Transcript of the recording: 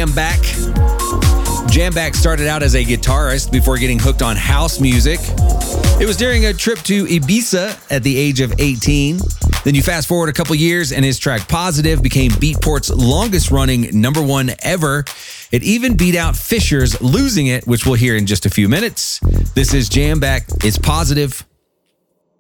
Jamback. Jamback started out as a guitarist before getting hooked on house music. It was during a trip to Ibiza at the age of 18. Then you fast forward a couple years and his track Positive became Beatport's longest running #1 ever. It even beat out Fisher's Losing It, which we'll hear in just a few minutes. This is Jamback. It's Positive.